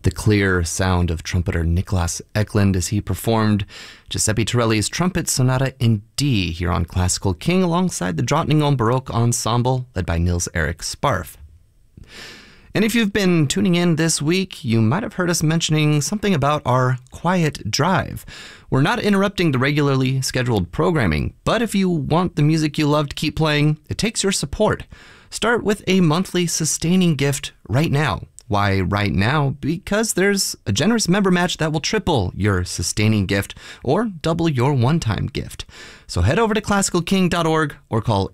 The clear sound of trumpeter Niklas Eklund as he performed Giuseppe Torelli's Trumpet Sonata in D here on Classical King alongside the Drottningholm Baroque Ensemble led by Nils Erik Sparf. And if you've been tuning in this week, you might have heard us mentioning something about our Quiet Drive. We're not interrupting the regularly scheduled programming, but if you want the music you love to keep playing, it takes your support. Start with a monthly sustaining gift right now. Why right now? Because there's a generous member match that will triple your sustaining gift or double your one-time gift. So head over to classicalking.org or call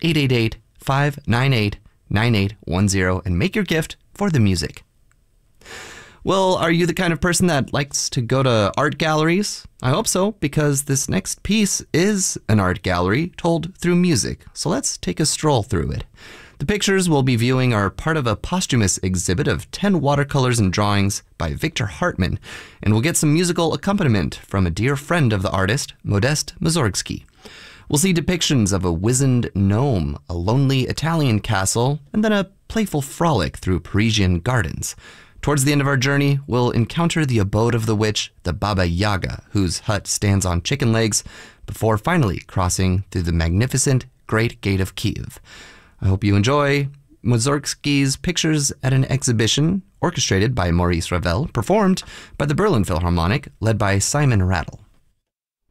888-598-9810 and make your gift for the music. Well, are you the kind of person that likes to go to art galleries? I hope so, because this next piece is an art gallery told through music. So let's take a stroll through it. The pictures we'll be viewing are part of a posthumous exhibit of 10 watercolors and drawings by Victor Hartmann, and we'll get some musical accompaniment from a dear friend of the artist, Modest Mussorgsky. We'll see depictions of a wizened gnome, a lonely Italian castle, and then a playful frolic through Parisian gardens. Towards the end of our journey, we'll encounter the abode of the witch, the Baba Yaga, whose hut stands on chicken legs, before finally crossing through the magnificent Great Gate of Kiev. I hope you enjoy Mussorgsky's pictures at an exhibition orchestrated by Maurice Ravel, performed by the Berlin Philharmonic, led by Simon Rattle.